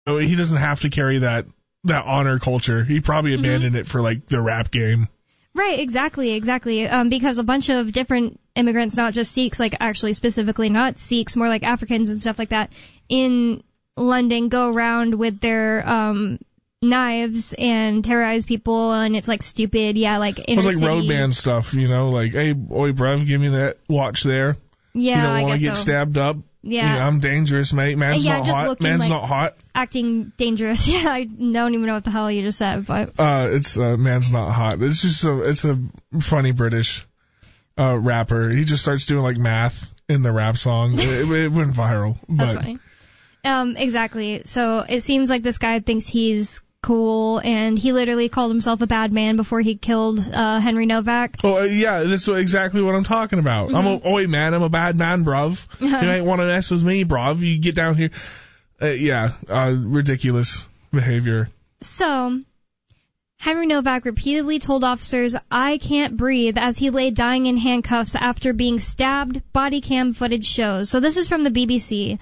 He doesn't have to carry that honor culture. He probably abandoned it for like the rap game. Right, exactly. Because a bunch of different immigrants, not just Sikhs, like actually specifically not Sikhs, more like Africans and stuff like that, in London go around with their knives and terrorize people, and it's like stupid, like inner city. It's like road band stuff, like, hey, oi, bruv, give me that watch there. Yeah, you don't I want to guess get so. stabbed up. Yeah. I'm dangerous, mate. Man's not hot. Man's not hot. Acting dangerous. Yeah, I don't even know what the hell you just said, but. It's man's not hot. It's just it's a funny British rapper. He just starts doing like math in the rap song. It went viral. That's funny. Exactly. So it seems like this guy thinks he's cool, and he literally called himself a bad man before he killed Henry Novak. Oh, yeah, that's exactly what I'm talking about. Mm-hmm. I'm a bad man, bruv. You ain't want to mess with me, bruv. You get down here. Ridiculous behavior. So, Henry Novak repeatedly told officers, "I can't breathe," as he lay dying in handcuffs after being stabbed, body cam footage shows. So this is from the BBC,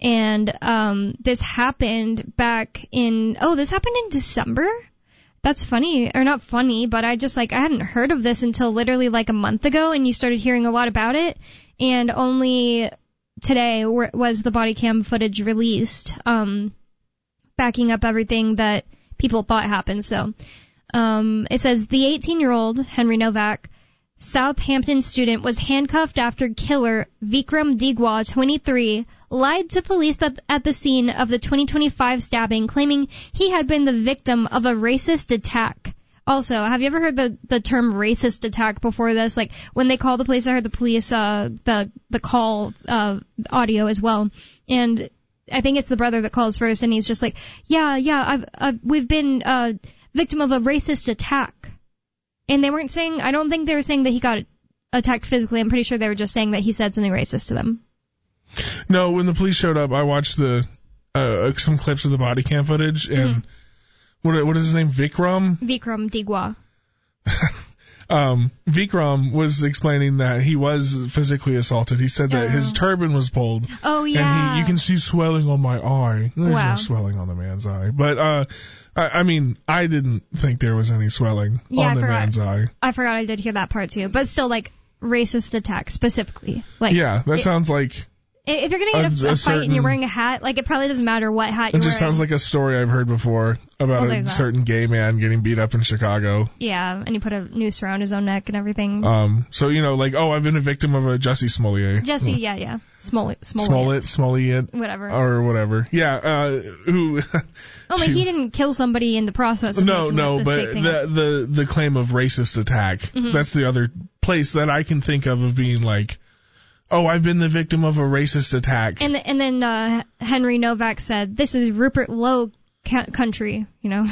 and this happened back in, this happened in December? That's funny, or not funny, but I hadn't heard of this until literally like a month ago, and you started hearing a lot about it, and only today was the body cam footage released, backing up everything that people thought happened, so... it says the 18-year-old Henry Novak, Southampton student, was handcuffed after killer Vikram Digwa, 23, lied to police at the scene of the 2025 stabbing, claiming he had been the victim of a racist attack. Also, have you ever heard the term racist attack before this? Like, when they call the police, I heard the police, the call, audio as well. And I think it's the brother that calls first, and he's just like, we've been, victim of a racist attack. And they weren't saying, I don't think they were saying that he got attacked physically. I'm pretty sure they were just saying that he said something racist to them. No, when the police showed up, I watched some clips of the body cam footage, and what is his name? Vikram Digwa. Vikram was explaining that he was physically assaulted. He said that his turban was pulled. Oh, yeah. And you can see swelling on my eye. There's no swelling on the man's eye. But, I mean, I didn't think there was any swelling on the man's eye. I forgot I did hear that part too. But still, like, racist attack specifically. Like, yeah, that sounds like... If you're going to get a fight and you're wearing a hat, like, it probably doesn't matter what hat you're wearing. It just sounds like a story I've heard before about a certain gay man getting beat up in Chicago. Yeah, and he put a noose around his own neck and everything. So, I've been a victim of a Jussie Smollett. Yeah. Smollett. Whatever. Or whatever. Yeah, who... he didn't kill somebody in the process of but the claim of racist attack, that's the other place that I can think of being like, I've been the victim of a racist attack. And then Henry Novak said, "This is Rupert Lowe country," Yeah,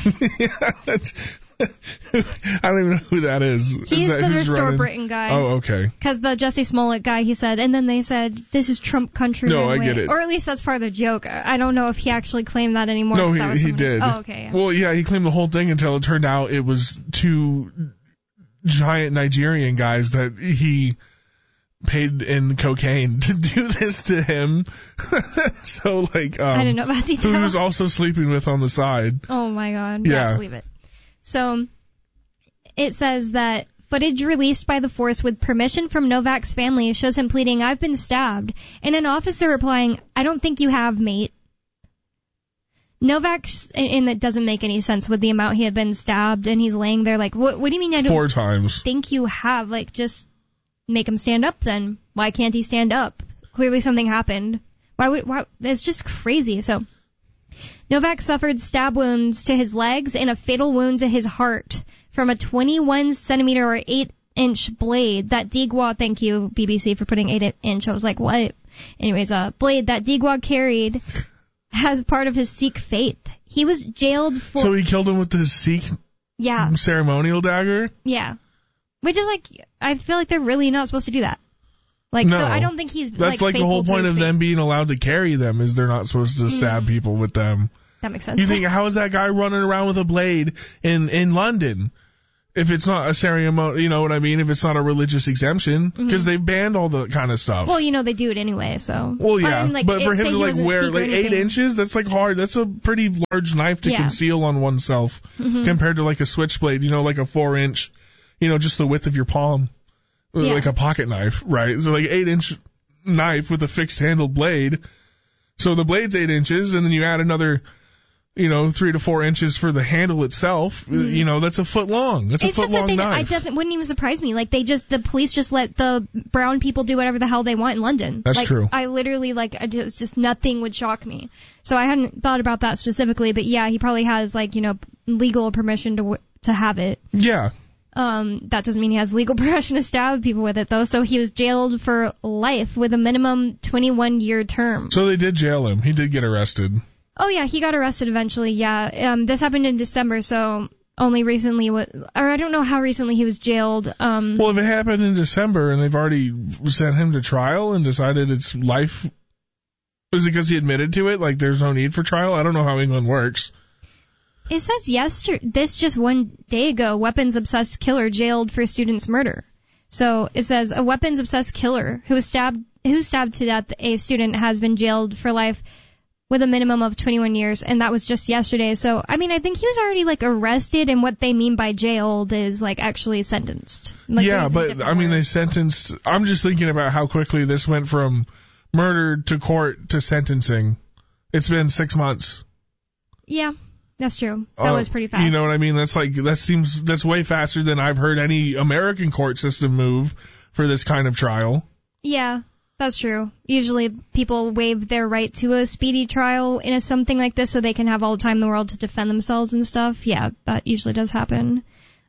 I don't even know who that is. He's the Restore Britain guy. Oh, okay. Because the Jussie Smollett guy, he said, and then they said, "This is Trump country." No, I get it. Or at least that's part of the joke. I don't know if he actually claimed that anymore. No, he did. Oh, okay. Yeah. Well, yeah, he claimed the whole thing until it turned out it was two giant Nigerian guys that he paid in cocaine to do this to him. So, like, I didn't know about detail. Who he was also sleeping with on the side. Oh my god. Yeah, I believe it. So, it says that footage released by the force with permission from Novak's family shows him pleading, "I've been stabbed," and an officer replying, "I don't think you have, mate." Novak, and it doesn't make any sense with the amount he had been stabbed, and he's laying there like, what do you mean I don't 4 times. think you have? Like, just make him stand up then. Why can't he stand up? Clearly something happened. Why? It's just crazy. So, Novak suffered stab wounds to his legs and a fatal wound to his heart from a 21 centimeter or 8-inch blade that Digwa, thank you BBC for putting 8-inch, I was like, what? Anyways, blade that Digwa carried as part of his Sikh faith. He was jailed for... So he killed him with his Sikh ceremonial dagger? Yeah. Which is like, I feel like they're really not supposed to do that. Like, no. So I don't think he's That's like the whole point of them being allowed to carry them is they're not supposed to stab people with them. That makes sense. You think, how is that guy running around with a blade in London? if it's not a ceremony, you know what I mean? If it's not a religious exemption, because they've banned all the kind of stuff. Well, they do it anyway, so. Well, yeah, but for him to wear 8 anything. inches, that's hard. That's a pretty large knife to conceal on oneself compared to like a switchblade, like a 4-inch, just the width of your palm, like a pocket knife, right? So like 8-inch knife with a fixed handle blade. So the blade's 8 inches, and then you add another 3 to 4 inches for the handle itself, that's a foot long. That's a foot long knife. It wouldn't even surprise me. Like the police just let the brown people do whatever the hell they want in London. That's true. I literally just nothing would shock me. So I hadn't thought about that specifically, but yeah, he probably has legal permission to have it. Yeah. That doesn't mean he has legal permission to stab people with it though. So he was jailed for life with a minimum 21-year term. So they did jail him. He did get arrested. Oh yeah, he got arrested eventually, yeah. This happened in December, so only recently, or I don't know how recently he was jailed. Well, if it happened in December and they've already sent him to trial and decided it's life, is it because he admitted to it? Like there's no need for trial? I don't know how England works. It says this just one day ago, weapons-obsessed killer jailed for student's murder. So it says a weapons-obsessed killer who stabbed to death a student has been jailed for life with a minimum of 21 years, and that was just yesterday. So, I mean, I think he was already, arrested, and what they mean by jailed is, actually sentenced. Yeah, but, I mean, they sentenced... I'm just thinking about how quickly this went from murder to court to sentencing. It's been 6 months. Yeah, that's true. That was pretty fast. You know what I mean? That's way faster than I've heard any American court system move for this kind of trial. Yeah. That's true. Usually people waive their right to a speedy trial in something like this so they can have all the time in the world to defend themselves and stuff. Yeah, that usually does happen.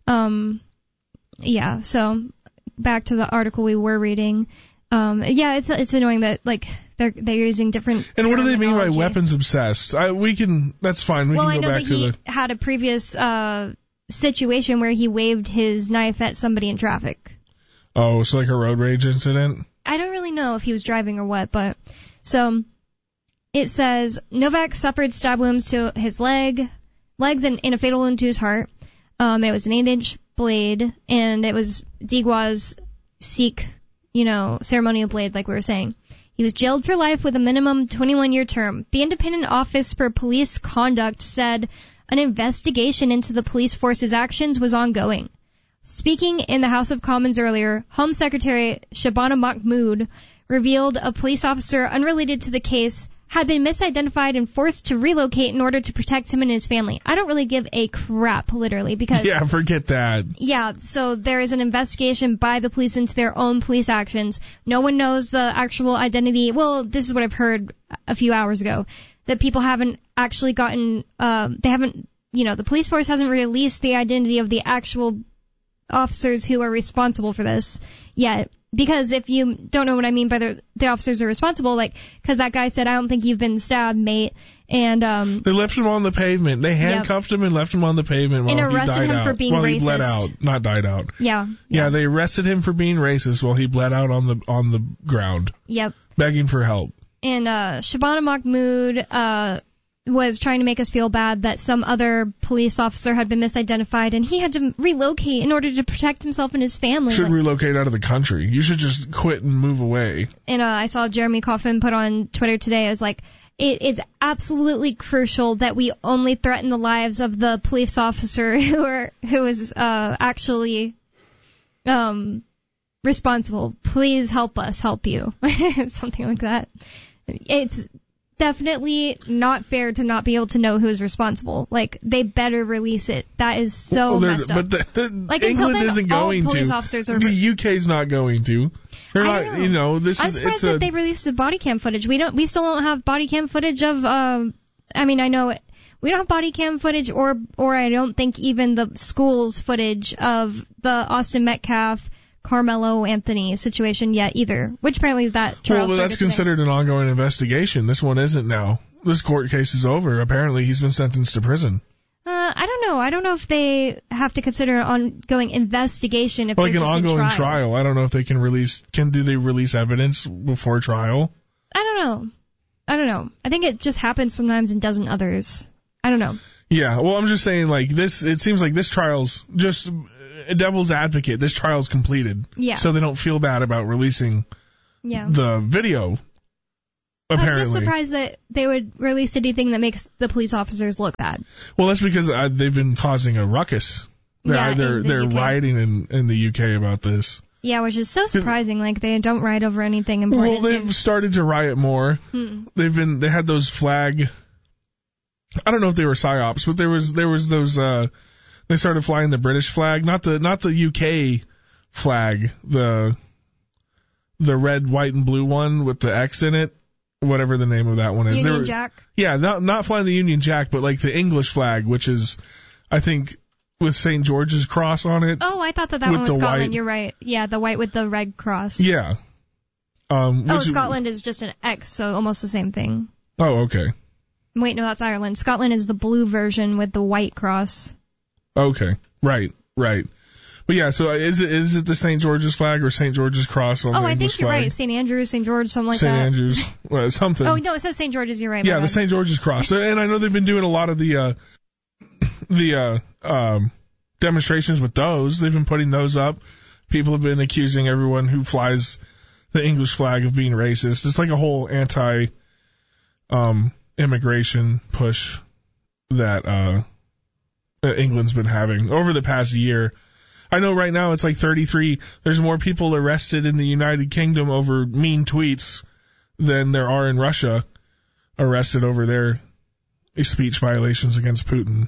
Yeah, so back to the article we were reading. Yeah, it's annoying that they're using different And what do they mean by weapons obsessed? That's fine. We can go back to he had a previous situation where he waved his knife at somebody in traffic. Oh, so like a road rage incident? I don't really know if he was driving or what, but so it says Novak suffered stab wounds to his legs and a fatal wound to his heart. It was an 8-inch blade, and it was Digwa's Sikh, ceremonial blade, like we were saying. He was jailed for life with a minimum 21-year term. The Independent Office for Police Conduct said an investigation into the police force's actions was ongoing. Speaking in the House of Commons earlier, Home Secretary Shabana Mahmood revealed a police officer unrelated to the case had been misidentified and forced to relocate in order to protect him and his family. I don't really give a crap, literally, because... Yeah, forget that. Yeah, so there is an investigation by the police into their own police actions. No one knows the actual identity. Well, this is what I've heard a few hours ago, that people haven't actually gotten... the police force hasn't released the identity of the actual officers who are responsible for this yet. Because if you don't know what I mean by the officers are responsible, because that guy said, I don't think you've been stabbed, mate. And, they left him on the pavement. They handcuffed him and left him on the pavement while he died out. And arrested him for being racist. He bled out. Not died out. Yeah. Yeah, they arrested him for being racist while he bled out on the ground. Yep. Begging for help. And, Shabana Mahmood, was trying to make us feel bad that some other police officer had been misidentified, and he had to relocate in order to protect himself and his family. Should relocate out of the country. You should just quit and move away. And I saw Jeremy Coffin put on Twitter today as it is absolutely crucial that we only threaten the lives of the police officer who is actually responsible. Please help us help you. Something like that. It's definitely not fair to not be able to know who's responsible. They better release it. That is so messed up. But England isn't going to. The UK's not going to. They're not. I'm surprised that they released the body cam footage. We still don't have body cam footage of. I know we don't have body cam footage, or I don't think even the school's footage of the Austin Metcalf Carmelo Anthony situation yet either, which apparently that trial Well, that's considered an ongoing investigation. This one isn't now. This court case is over. Apparently he's been sentenced to prison. I don't know. I don't know if they have to consider an ongoing investigation if an ongoing trial. I don't know if they can do they release evidence before trial? I don't know. I think it just happens sometimes and doesn't others. I don't know. Yeah, well, I'm just saying, it seems like this trial's just devil's advocate, this trial's completed. Yeah. So they don't feel bad about releasing the video, apparently. I'm just surprised that they would release anything that makes the police officers look bad. Well, that's because they've been causing a ruckus. They're rioting in the UK about this. Yeah, which is so surprising. Like, they don't riot over anything important. Well, they've started to riot more. They had those flag. I don't know if they were psyops, but there was those. They started flying the British flag, not the UK flag, the red, white, and blue one with the X in it, whatever the name of that one is. Union Jack. Yeah, not flying the Union Jack, but like the English flag, which is, I think, with St. George's cross on it. Oh, I thought that one was Scotland. White. You're right. Yeah, the white with the red cross. Yeah. Scotland is just an X, so almost the same thing. Oh, okay. Wait, no, that's Ireland. Scotland is the blue version with the white cross. Okay. Right. But yeah, so is it the St. George's flag or St. George's cross on the English flag? I think you're right. St. Andrews, St. George, something like that. St. Andrews, well, something. Oh, no, it says St. George's, you're right. Yeah, the St. George's cross. And I know they've been doing a lot of the demonstrations with those. They've been putting those up. People have been accusing everyone who flies the English flag of being racist. It's like a whole immigration push that England's been having over the past year. I know right now it's like 33. There's more people arrested in the United Kingdom over mean tweets than there are in Russia arrested over their speech violations against Putin.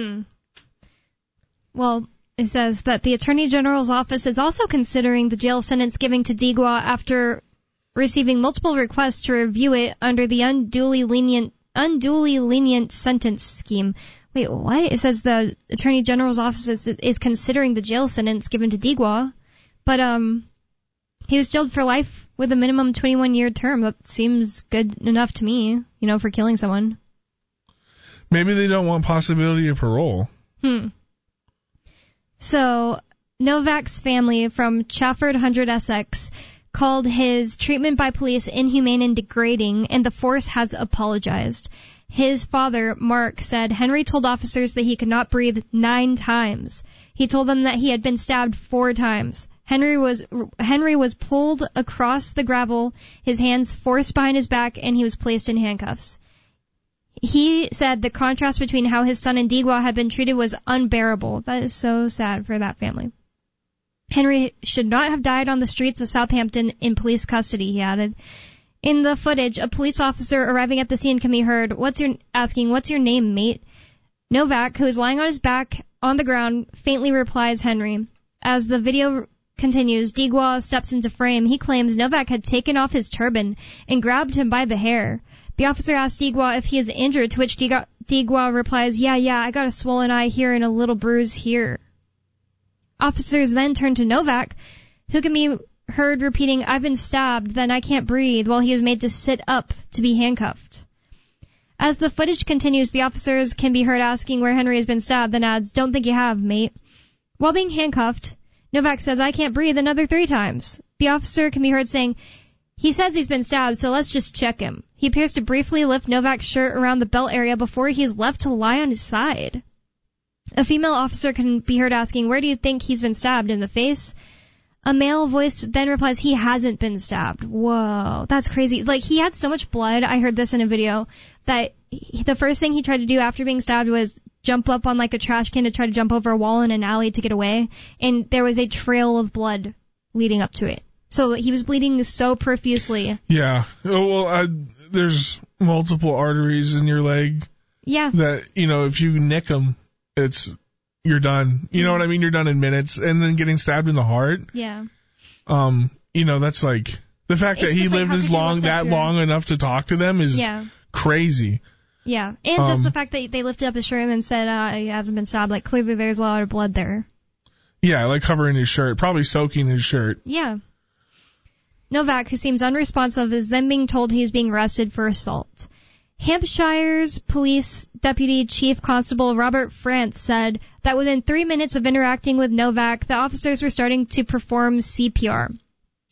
Well, it says that the Attorney General's office is also considering the jail sentence given to Digwa after receiving multiple requests to review it under the unduly lenient sentence scheme. Wait, what? It says the Attorney General's office is considering the jail sentence given to Digwa, but he was jailed for life with a minimum 21-year term. That seems good enough to me, for killing someone. Maybe they don't want possibility of parole. So, Novak's family from Chafford 100 Essex called his treatment by police inhumane and degrading, and the force has apologized. His father, Mark, said Henry told officers that he could not breathe 9 times. He told them that he had been stabbed 4 times. Henry was pulled across the gravel, his hands forced behind his back, and he was placed in handcuffs. He said the contrast between how his son and Digwa had been treated was unbearable. That is so sad for that family. Henry should not have died on the streets of Southampton in police custody, he added. In the footage, a police officer arriving at the scene can be heard asking, "What's your name, mate?" Novak, who is lying on his back on the ground, faintly replies, "Henry." As the video continues, Digwa steps into frame. He claims Novak had taken off his turban and grabbed him by the hair. The officer asks Digwa if he is injured, to which Digwa replies, yeah, I got a swollen eye here and a little bruise here. Officers then turn to Novak, who can be heard repeating, "I've been stabbed, then I can't breathe," while he is made to sit up to be handcuffed. As the footage continues, the officers can be heard asking where Henry has been stabbed, then adds, "Don't think you have, mate." While being handcuffed, Novak says, "I can't breathe," another 3 times. The officer can be heard saying, "He says he's been stabbed, so let's just check him." He appears to briefly lift Novak's shirt around the belt area before he is left to lie on his side. A female officer can be heard asking, "Where do you think he's been stabbed, in the face?" A male voice then replies, "He hasn't been stabbed." Whoa, that's crazy. Like, he had so much blood, I heard this in a video, that the first thing he tried to do after being stabbed was jump up on like a trash can to try to jump over a wall in an alley to get away, and there was a trail of blood leading up to it. So he was bleeding so profusely. Yeah. Well, there's multiple arteries in your leg. Yeah. That, if you nick them, you're done. You know what I mean? You're done in minutes. And then getting stabbed in the heart. Yeah. That's like, the fact that he lived long enough to talk to them is crazy. Yeah. And just the fact that they lifted up his shirt and then said, he hasn't been stabbed. Like, clearly there's a lot of blood there. Yeah, like covering his shirt, probably soaking his shirt. Yeah. Novak, who seems unresponsive, is then being told he's being arrested for assault. Hampshire's Police Deputy Chief Constable Robert France said that within 3 minutes of interacting with Novak, the officers were starting to perform CPR.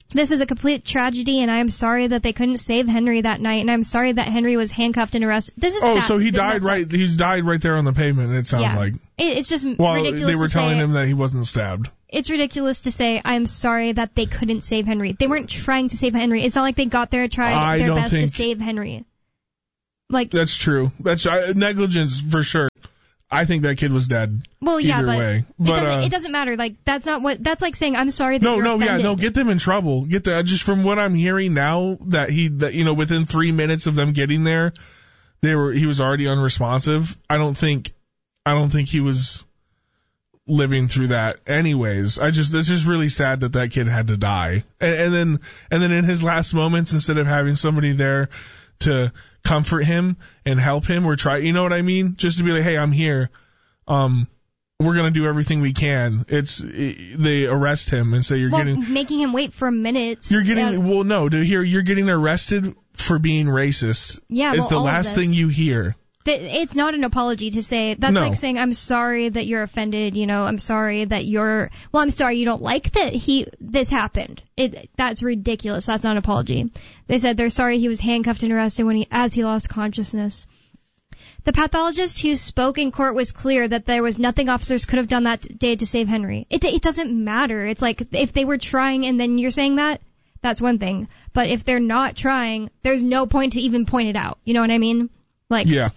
This is a complete tragedy, and I am sorry that they couldn't save Henry that night, and I'm sorry that Henry was handcuffed and arrested. This is sad. So he died right. He died right there on the pavement. It sounds like. It's just ridiculous. They were telling him that he wasn't stabbed. It's ridiculous to say I'm sorry that they couldn't save Henry. They weren't trying to save Henry. It's not like they got there and tried their best to save Henry. Like that's true. That's negligence for sure. I think that kid was dead. Well, yeah, but it doesn't matter. Like that's not what. That's like saying I'm sorry that you're offended. Get them in trouble. Just from what I'm hearing now that within 3 minutes of them getting there, he was already unresponsive. I don't think he was living through that. Anyways, it's just really sad that kid had to die. And then in his last moments, instead of having somebody there to comfort him and help him or try, you know what I mean? Just to be like, hey, I'm here. We're going to do everything we can. They arrest him and say making him wait for minutes. You're getting arrested for being racist. Yeah. It's the last thing you hear. It's not an apology to say. That's like saying, I'm sorry that you're offended. I'm sorry that I'm sorry you don't like that this happened. That's ridiculous. That's not an apology. They said they're sorry he was handcuffed and arrested as he lost consciousness. The pathologist who spoke in court was clear that there was nothing officers could have done that day to save Henry. It doesn't matter. It's like if they were trying and then you're saying that's one thing. But if they're not trying, there's no point to even point it out. You know what I mean? Yeah.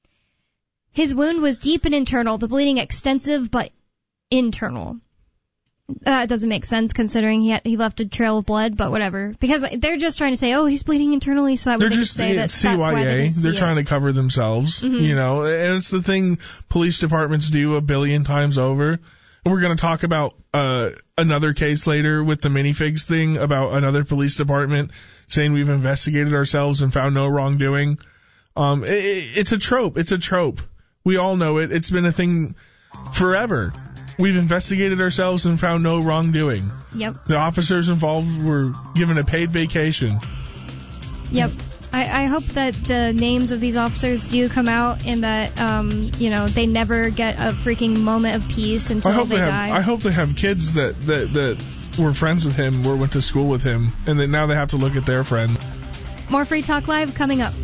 His wound was deep and internal, the bleeding extensive but internal. That doesn't make sense considering he left a trail of blood, but whatever. Because they're just trying to say, he's bleeding internally, so they could say that's why they're trying to cover themselves, and it's the thing police departments do a billion times over. And we're going to talk about another case later with the minifigs thing about another police department saying we've investigated ourselves and found no wrongdoing. It's a trope. It's a trope. We all know it. It's been a thing forever. We've investigated ourselves and found no wrongdoing. Yep. The officers involved were given a paid vacation. Yep. I hope that the names of these officers do come out and that, they never get a freaking moment of peace until they die. I hope they have kids that were friends with him or went to school with him and that now they have to look at their friend. More Free Talk Live coming up.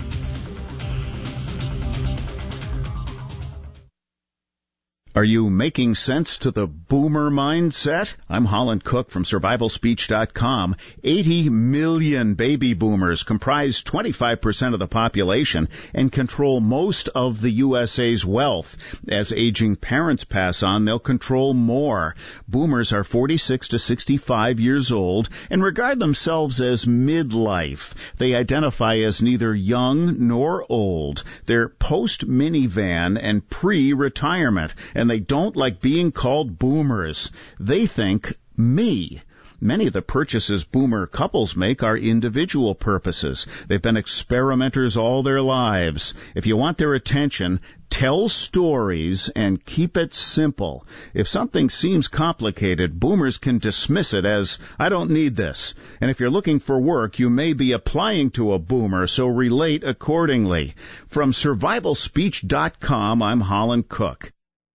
Are you making sense to the boomer mindset? I'm Holland Cook from survivalspeech.com. 80 million baby boomers comprise 25% of the population and control most of the USA's wealth. As aging parents pass on, they'll control more. Boomers are 46 to 65 years old and regard themselves as midlife. They identify as neither young nor old. They're post-minivan and pre-retirement, and they don't like being called boomers. They think, me. Many of the purchases boomer couples make are individual purposes. They've been experimenters all their lives. If you want their attention, tell stories and keep it simple. If something seems complicated, boomers can dismiss it as, I don't need this. And if you're looking for work, you may be applying to a boomer, so relate accordingly. From survivalspeech.com, I'm Holland Cook.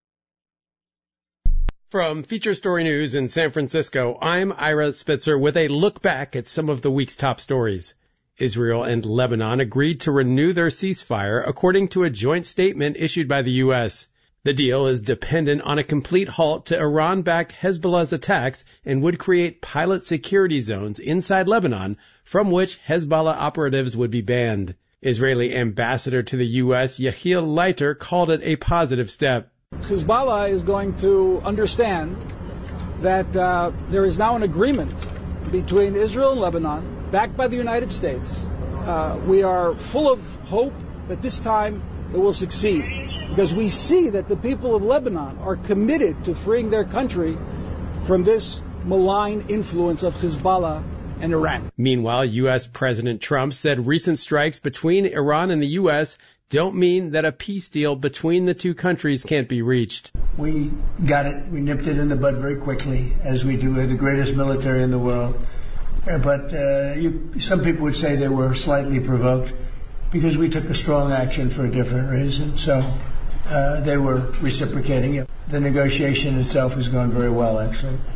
From Feature Story News in San Francisco, I'm Ira Spitzer with a look back at some of the week's top stories. Israel and Lebanon agreed to renew their ceasefire, according to a joint statement issued by the U.S. The deal is dependent on a complete halt to Iran-backed Hezbollah's attacks and would create pilot security zones inside Lebanon from which Hezbollah operatives would be banned. Israeli ambassador to the U.S., Yehiel Leiter, called it a positive step. Hezbollah is going to understand that there is now an agreement between Israel and Lebanon, backed by the United States. We are full of hope that this time it will succeed, because we see that the people of Lebanon are committed to freeing their country from this malign influence of Hezbollah and Iran. Meanwhile, U.S. President Trump said recent strikes between Iran and the U.S. don't mean that a peace deal between the two countries can't be reached. We got it. We nipped it in the bud very quickly, as we do. We're the greatest military in the world. But some people would say they were slightly provoked because we took a strong action for a different reason. So they were reciprocating it. The negotiation itself has gone very well, actually.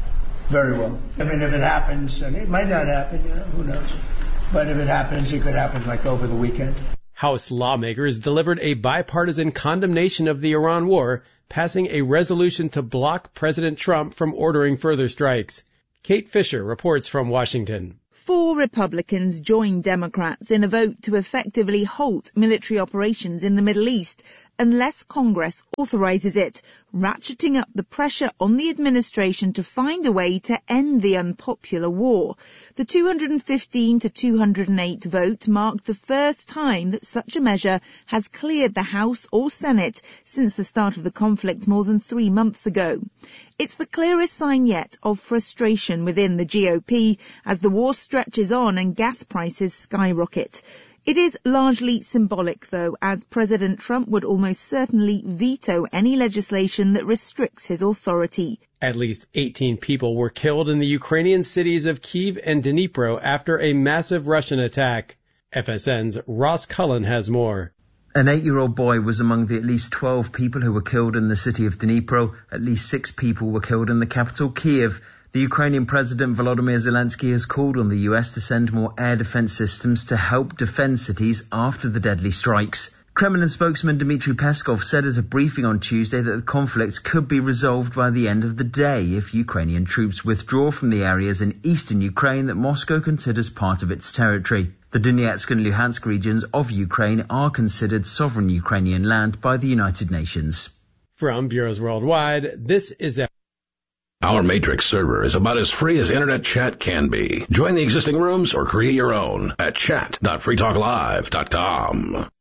very well. I mean, if it happens, and it might not happen, who knows? But if it happens, it could happen like over the weekend. House lawmakers delivered a bipartisan condemnation of the Iran war, passing a resolution to block President Trump from ordering further strikes. Kate Fisher reports from Washington. 4 Republicans joined Democrats in a vote to effectively halt military operations in the Middle East unless Congress authorizes it, ratcheting up the pressure on the administration to find a way to end the unpopular war. The 215 to 208 vote marked the first time that such a measure has cleared the House or Senate since the start of the conflict more than 3 months ago. It's the clearest sign yet of frustration within the GOP as the war stretches on and gas prices skyrocket. It is largely symbolic, though, as President Trump would almost certainly veto any legislation that restricts his authority. At least 18 people were killed in the Ukrainian cities of Kyiv and Dnipro after a massive Russian attack. FSN's Ross Cullen has more. An 8-year-old boy was among the at least 12 people who were killed in the city of Dnipro. At least 6 people were killed in the capital, Kyiv. The Ukrainian President Volodymyr Zelensky has called on the US to send more air defense systems to help defend cities after the deadly strikes. Kremlin spokesman Dmitry Peskov said at a briefing on Tuesday that the conflict could be resolved by the end of the day if Ukrainian troops withdraw from the areas in eastern Ukraine that Moscow considers part of its territory. The Donetsk and Luhansk regions of Ukraine are considered sovereign Ukrainian land by the United Nations. From Bureaus Worldwide, this is Our Matrix server is about as free as internet chat can be. Join the existing rooms or create your own at chat.freetalklive.com.